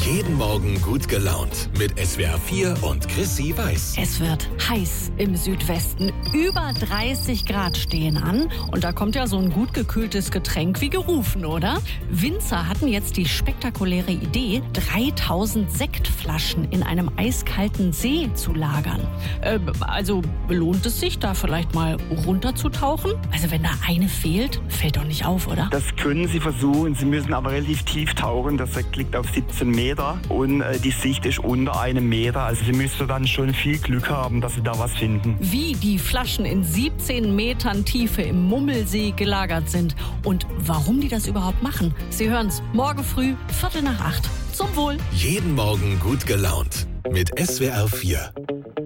Jeden Morgen gut gelaunt mit SWR 4 und Chrissy Weiß. Es wird heiß im Südwesten. Über 30 Grad stehen an. Und da kommt ja so ein gut gekühltes Getränk wie gerufen, oder? Winzer hatten jetzt die spektakuläre Idee, 3000 Sektflaschen in einem eiskalten See zu lagern. Also lohnt es sich, da vielleicht mal runterzutauchen? Also wenn da eine fehlt, fällt doch nicht auf, oder? Das können Sie versuchen. Sie müssen aber relativ tief tauchen. Das liegt auf 17 Meter und die Sicht ist unter 1 Meter. Also Sie müssen dann schon viel Glück haben, dass Sie da was finden. Wie die Flaschen in 17 Metern Tiefe im Mummelsee gelagert sind und warum die das überhaupt machen. Sie hören's morgen früh, 7:45. Zum Wohl. Jeden Morgen gut gelaunt mit SWR 4.